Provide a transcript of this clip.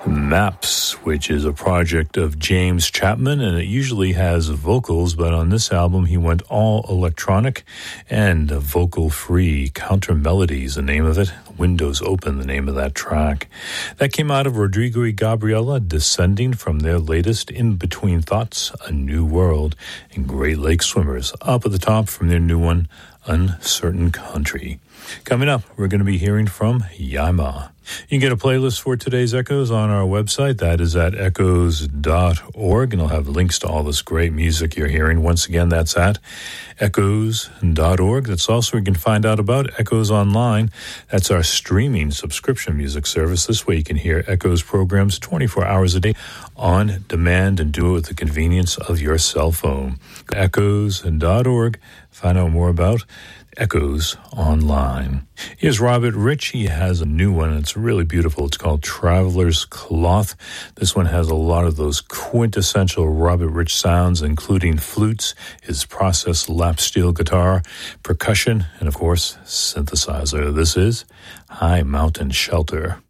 Maps, which is a project of James Chapman, and it usually has vocals, but on this album he went all electronic and vocal-free. Counter Melodies, the name of it. Windows Open, the name of that track. That came out of Rodrigo y Gabriela, descending from their latest In Between Thoughts, A New World, and Great Lake Swimmers, up at the top from their new one, Uncertain Country. Coming up, we're going to be hearing from Yaima. You can get a playlist for today's Echoes on our website. That is at echoes.org, and I'll have links to all this great music you're hearing. Once again, that's at echoes.org. That's also where you can find out about Echoes Online. That's our streaming subscription music service. This way you can hear Echoes programs 24 hours a day on demand and do it with the convenience of your cell phone. Echoes.org. Find out more about Echoes Online. Here's Robert Rich. He has a new one, and it's really beautiful. It's called Traveler's Cloth. This one has a lot of those quintessential Robert Rich sounds, including flutes, his processed lap steel guitar, percussion, and of course, synthesizer. This is High Mountain Shelter.